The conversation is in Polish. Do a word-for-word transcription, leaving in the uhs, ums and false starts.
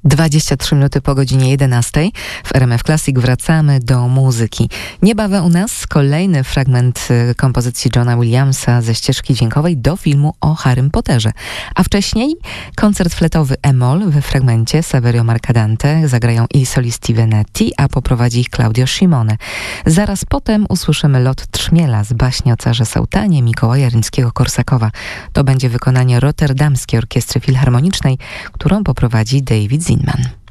dwadzieścia trzy minuty po godzinie jedenastej. W R M F Classic wracamy do muzyki. Niebawem u nas kolejny fragment kompozycji Johna Williamsa ze ścieżki dźwiękowej do filmu o Harrym Potterze. A wcześniej koncert fletowy E-moll we fragmencie Saverio Mercadante zagrają i solisti Venetti, a poprowadzi ich Claudio Scimone. Zaraz potem usłyszymy lot Trzmiela z baśni o carze Sałtanie Mikołaja Ryńskiego-Korsakowa. To będzie wykonanie Rotterdamskiej Orkiestry Filharmonicznej, którą poprowadzi David Zinman.